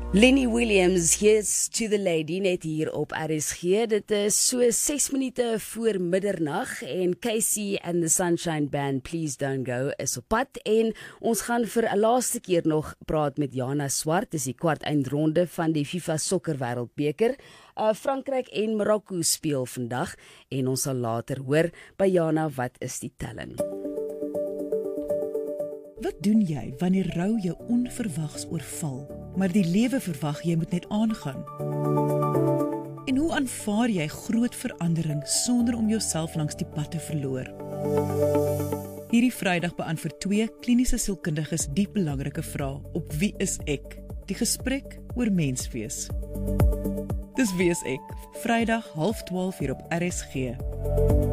Lenny Williams, Here's to the Lady, net hier op RSG. Dit is so 6 minute voor middernag en Casey and the Sunshine Band, Please Don't Go, is op pad. En ons gaan vir 'n laaste keer nog praat met Jana Swart. Dis die kwart eindronde van die FIFA Sokker Wêreldbeker. Frankryk en Marokko speel vandag en ons sal later hoor by Jana wat is die telling. Wat doen jy wanneer rou jou onverwags oorval, maar die lewe verwag jy moet net aangaan? En hoe aanvaar jy groot verandering sonder om jouself langs die pad te verloor? Hierdie Vrydag beantwoord 2 kliniese sielkundiges die belangrike vraag op Wie is ek? Die gesprek oor menswees. Dis Wie is ek? Vrydag 11:30 hier op RSG.